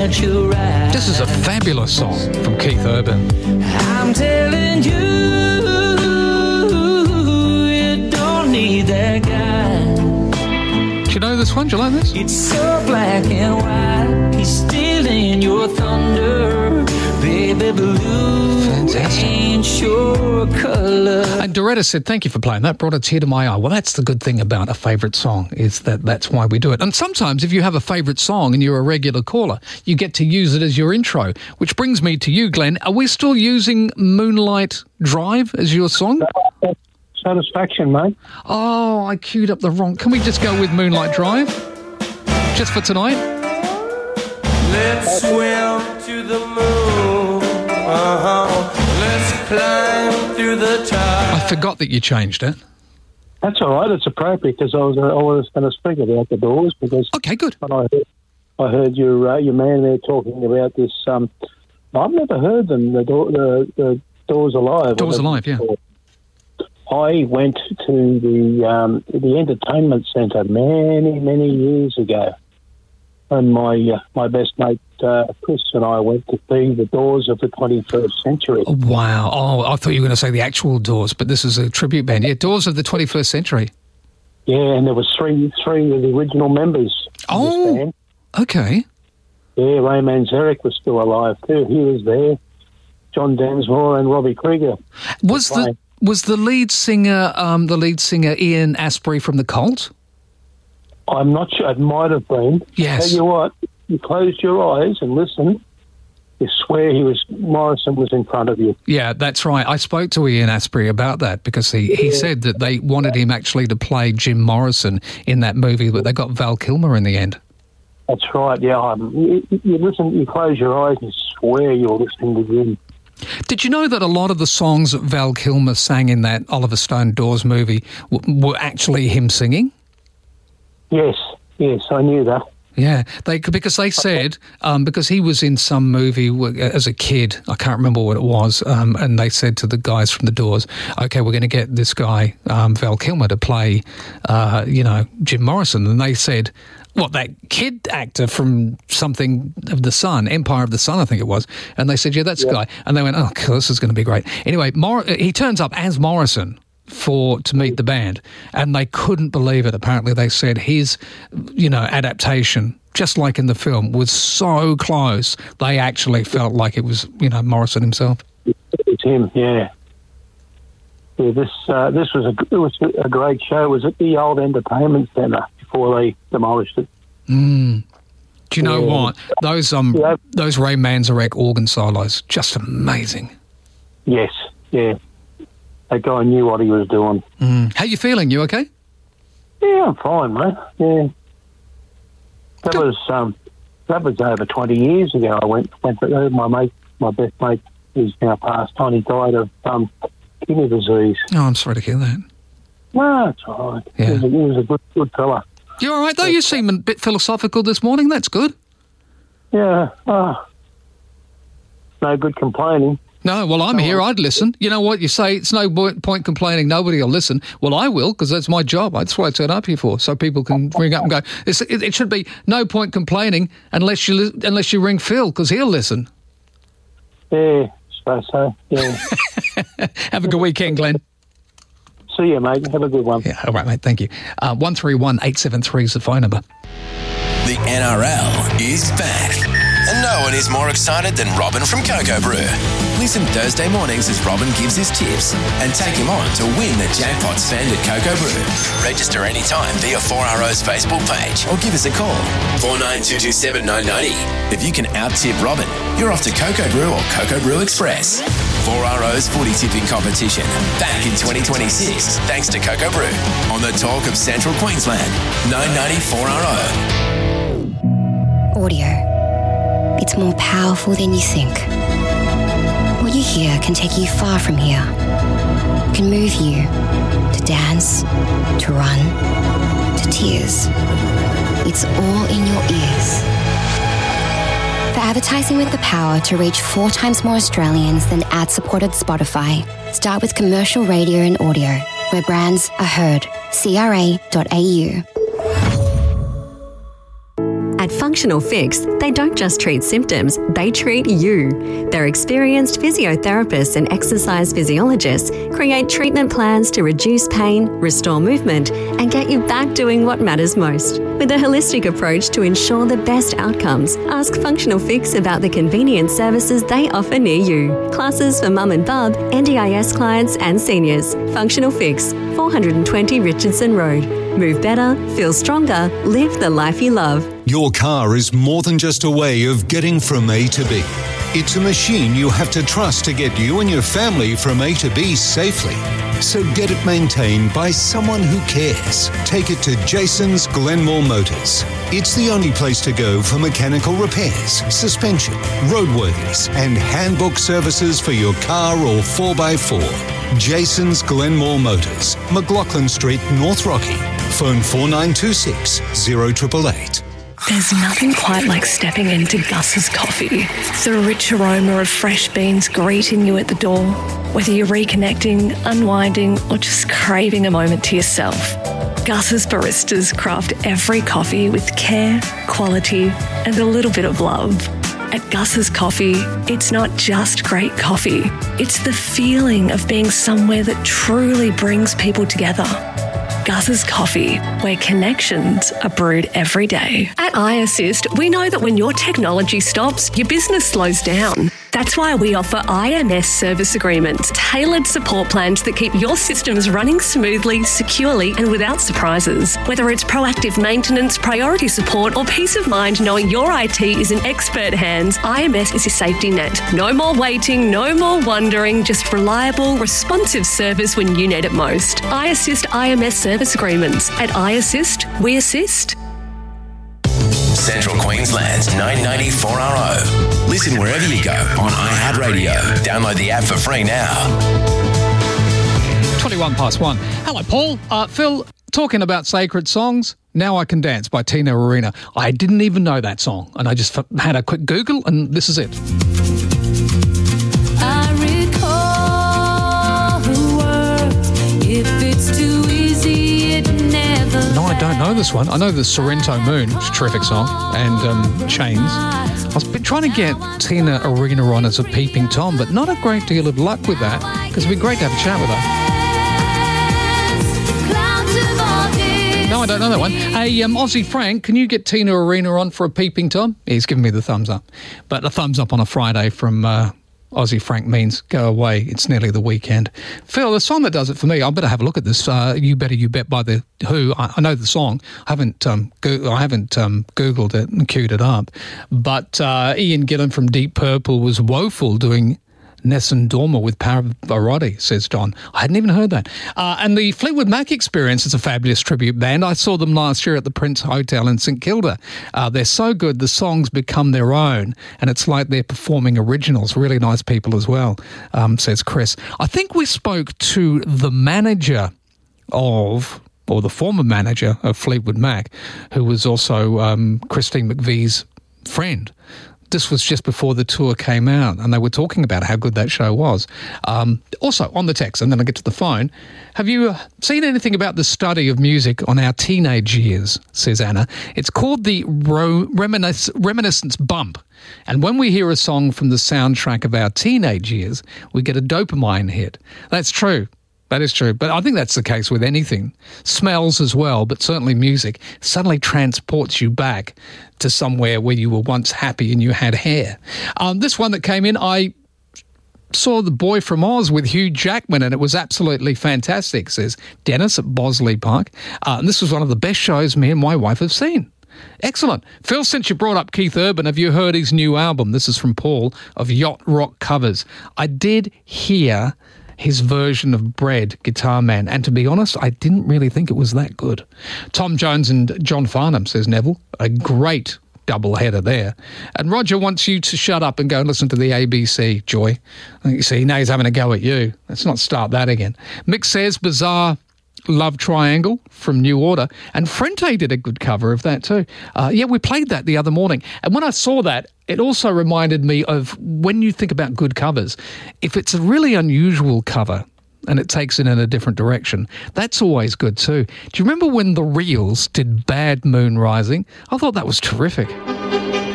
at your eyes. This is a fabulous song from Keith Urban. I'm telling you, you don't need that guy. Do you know this one? Do you like this? It's so black and white. He's stealing your thunder, baby blue. Fantastic. Ain't your color. And Doretta said, thank you for playing that. Brought a tear to my eye. Well, that's the good thing about a favourite song, is that's why we do it. And sometimes if you have a favourite song and you're a regular caller, you get to use it as your intro, which brings me to you, Glenn. Are we still using Moonlight Drive as your song? Satisfaction, mate. Oh, I queued up the wrong... Can we just go with Moonlight Drive? Just for tonight? Let's swim to the moon. Let's climb through the top. I forgot that you changed it. That's all right. It's appropriate because I was going to speak about the Doors because... Okay, good. When I heard your man there talking about this... I've never heard them, the Doors Alive. Doors Alive, yeah. I went to the entertainment centre many years ago, and my best mate Chris and I went to see the Doors of the 21st Century. Oh, wow! Oh, I thought you were going to say the actual Doors, but this is a tribute band. Yeah, Doors of the 21st Century. Yeah, and there was three of the original members. Of this band. Okay. Yeah, Ray Manzarek was still alive too. He was there. John Densmore and Robbie Krieger. Was the lead singer Ian Astbury from the Cult? I'm not sure. It might have been. Yes. Tell you what, you closed your eyes and listened. You swear Morrison was in front of you. Yeah, that's right. I spoke to Ian Astbury about that because he said that they wanted him actually to play Jim Morrison in that movie, but they got Val Kilmer in the end. That's right, yeah. You listen, you close your eyes and swear you're listening to Jim. Did you know that a lot of the songs that Val Kilmer sang in that Oliver Stone Doors movie were actually him singing? Yes, I knew that. Yeah, because they said, because he was in some movie as a kid, I can't remember what it was, and they said to the guys from the Doors, okay, we're going to get this guy, Val Kilmer, to play, Jim Morrison. And they said, what, that kid actor from something of the Sun, Empire of the Sun, I think it was. And they said, yeah, that's the guy. And they went, oh, cool, this is going to be great. Anyway, he turns up as Morrison to meet the band, and they couldn't believe it. Apparently they said his, adaptation, just like in the film, was so close, they actually felt like it was, Morrison himself. It's him, yeah. Yeah, this was a great show. It was at the old entertainment centre before they demolished it. Do you know what? Those Ray Manzarek organ solos, just amazing. Yes, yeah. That guy knew what he was doing. How you feeling? You okay? Yeah, I'm fine, mate. Yeah. That was over 20 years ago. I went to my best mate, who's now passed on. He died of kidney disease. Oh, I'm sorry to hear that. No, it's all right. Yeah. He was a good fella. You all right, though? You seem a bit philosophical this morning. That's good. Yeah. No good complaining. No, well, I'm here. I'd listen. You know what you say? It's no point complaining. Nobody will listen. Well, I will, because that's my job. That's what I turn up here for, so people can ring up and go. It should be no point complaining unless you ring Phil, because he'll listen. Yeah, suppose so. Yeah. Have a good weekend, Glenn. See you, mate. Have a good one. Yeah, all right, mate. Thank you. 131-873 is the phone number. The NRL is back. And no one is more excited than Robin from Cocoa Brew. Listen Thursday mornings as Robin gives his tips and take him on to win the jackpot spend at Cocoa Brew. Register anytime via 4RO's Facebook page or give us a call, 49227990. If you can out-tip Robin, you're off to Cocoa Brew or Cocoa Brew Express. 4RO's footy tipping competition back in 2026 thanks to Cocoa Brew on the talk of Central Queensland, 990 4RO. Audio. It's more powerful than you think. What you hear can take you far from here. It can move you to dance, to run, to tears. It's all in your ears. For advertising with the power to reach 4 times more Australians than ad-supported Spotify, start with commercial radio and audio, where brands are heard. CRA.au. At Functional Fix, they don't just treat symptoms, they treat you. Their experienced physiotherapists and exercise physiologists create treatment plans to reduce pain, restore movement, and get you back doing what matters most. With a holistic approach to ensure the best outcomes, ask Functional Fix about the convenient services they offer near you. Classes for mum and bub, NDIS clients and seniors. Functional Fix, 420 Richardson Road. Move better, feel stronger, live the life you love. Your car is more than just a way of getting from A to B. It's a machine you have to trust to get you and your family from A to B safely. So get it maintained by someone who cares. Take it to Jason's Glenmore Motors. It's the only place to go for mechanical repairs, suspension, roadworthiness, and handbook services for your car or 4x4. Jason's Glenmore Motors, McLaughlin Street, North Rocky. Phone 4926 0888. There's nothing quite like stepping into Gus's Coffee. The rich aroma of fresh beans greeting you at the door. Whether you're reconnecting, unwinding, or just craving a moment to yourself, Gus's baristas craft every coffee with care, quality, and a little bit of love. At Gus's Coffee, it's not just great coffee. It's the feeling of being somewhere that truly brings people together. Gus's Coffee, where connections are brewed every day. At iAssist, we know that when your technology stops, your business slows down. That's why we offer IMS service agreements, tailored support plans that keep your systems running smoothly, securely, and without surprises. Whether it's proactive maintenance, priority support, or peace of mind knowing your IT is in expert hands, IMS is your safety net. No more waiting, no more wondering, just reliable, responsive service when you need it most. iAssist IMS service agreements. At iAssist, we assist. Central Queensland's 994RO. Listen wherever you go on iHeartRadio. Download the app for free now. 1:21. Hello, Paul. Phil, talking about sacred songs, Now I Can Dance by Tina Arena. I didn't even know that song, and I just had a quick Google, and this is it. I recall the words, if it's too easy, it never. No, I don't know this one. I know the Sorrento Moon, which is a terrific song, and Chains. I was trying to get Tina Arena on as a Peeping Tom, but not a great deal of luck with that, because it'd be great to have a chat with her. No, I don't know that one. Hey, Aussie Frank, can you get Tina Arena on for a Peeping Tom? He's giving me the thumbs up. But a thumbs up on a Friday from Aussie Frank means go away. It's nearly the weekend. Phil, the song that does it for me, I better have a look at this. You Better You Bet by The Who. I know the song. I haven't Googled it and queued it up. But Ian Gillan from Deep Purple was woeful doing Nessun Dorma with Pavarotti, says Don. I hadn't even heard that. And the Fleetwood Mac Experience is a fabulous tribute band. I saw them last year at the Prince Hotel in St Kilda. They're so good, the songs become their own, and it's like they're performing originals. Really nice people as well, says Chris. I think we spoke to the manager of, or the former manager of Fleetwood Mac, who was also Christine McVie's friend. This was just before the tour came out, and they were talking about how good that show was. Also, on the text, and then I get to the phone, have you seen anything about the study of music on our teenage years, says Anna. It's called the reminiscence bump. And when we hear a song from the soundtrack of our teenage years, we get a dopamine hit. That's true. That is true. But I think that's the case with anything. Smells as well, but certainly music suddenly transports you back to somewhere where you were once happy and you had hair. This one that came in, I saw The Boy from Oz with Hugh Jackman, and it was absolutely fantastic, says Dennis at Bosley Park. And this was one of the best shows me and my wife have seen. Excellent. Phil, since you brought up Keith Urban, have you heard his new album? This is from Paul of Yacht Rock Covers. I did hear his version of Bread, Guitar Man, and to be honest, I didn't really think it was that good. Tom Jones and John Farnham, says Neville. A great double header there. And Roger wants you to shut up and go and listen to the ABC, Joy. You see, now he's having a go at you. Let's not start that again. Mick says Bizarre Love Triangle from New Order, and Frente did a good cover of that too. Yeah, we played that the other morning, and when I saw that, it also reminded me of when you think about good covers, if it's a really unusual cover, and it takes it in a different direction. That's always good too. Do you remember when the Reels did Bad Moon Rising? I thought that was terrific.